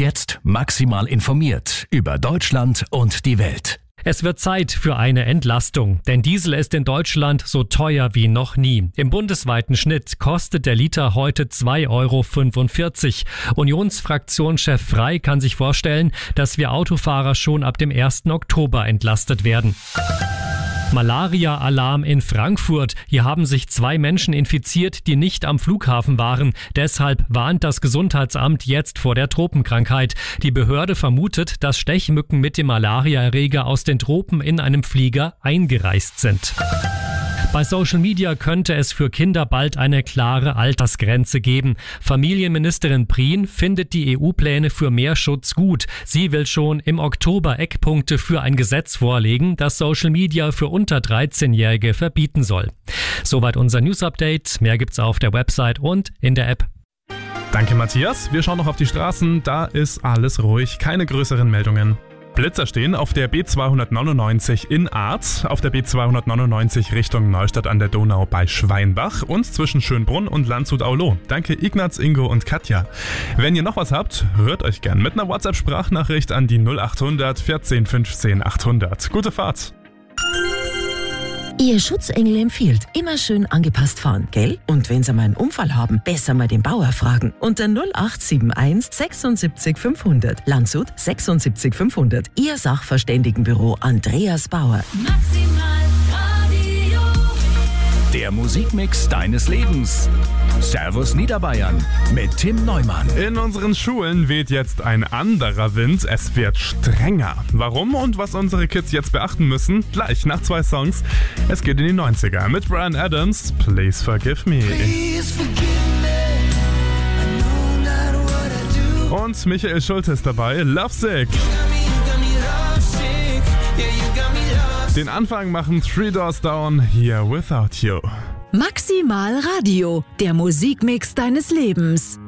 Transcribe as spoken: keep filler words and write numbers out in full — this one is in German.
jetzt maximal informiert über Deutschland und die Welt. Es wird Zeit für eine Entlastung, denn Diesel ist in Deutschland so teuer wie noch nie. Im bundesweiten Schnitt kostet der Liter heute zwei Euro fünfundvierzig. Unionsfraktionschef Frey kann sich vorstellen, dass wir Autofahrer schon ab dem ersten Oktober entlastet werden. Malaria-Alarm in Frankfurt. Hier haben sich zwei Menschen infiziert, die nicht am Flughafen waren. Deshalb warnt das Gesundheitsamt jetzt vor der Tropenkrankheit. Die Behörde vermutet, dass Stechmücken mit dem Malariaerreger aus den Tropen in einem Flieger eingereist sind. Bei Social Media könnte es für Kinder bald eine klare Altersgrenze geben. Familienministerin Prien findet die E U-Pläne für mehr Schutz gut. Sie will schon im Oktober Eckpunkte für ein Gesetz vorlegen, das Social Media für unter dreizehnjährige verbieten soll. Soweit unser News-Update. Mehr gibt's auf der Website und in der App. Danke, Matthias. Wir schauen noch auf die Straßen. Da ist alles ruhig. Keine größeren Meldungen. Blitzer stehen auf der B zweihundertneunundneunzig in Arz, auf der B zweihundertneunundneunzig Richtung Neustadt an der Donau bei Schweinbach und zwischen Schönbrunn und Landshut-Auloh. Danke Ignaz, Ingo und Katja. Wenn ihr noch was habt, rührt euch gern mit einer WhatsApp-Sprachnachricht an die null achthundert vierzehn fünfzehn achthundert. Gute Fahrt! Ihr Schutzengel empfiehlt, immer schön angepasst fahren, gell? Und wenn Sie mal einen Unfall haben, besser mal den Bauer fragen. Unter null acht sieben eins sechsundsiebzig fünfhundert. Landshut sechsundsiebzig fünfhundert. Ihr Sachverständigenbüro Andreas Bauer. Maximal Radio. Der Musikmix deines Lebens. Servus Niederbayern mit Tim Neumann. In unseren Schulen weht jetzt ein anderer Wind. Es wird strenger. Warum und was unsere Kids jetzt beachten müssen? Gleich nach zwei Songs. Es geht in die neunziger mit Bryan Adams. Please forgive me. Please forgive me. I know not what I do. Und Michael Schulte ist dabei. Lovesick. Den Anfang machen Three Doors Down, Here Without You. Maximal Radio, der Musikmix deines Lebens.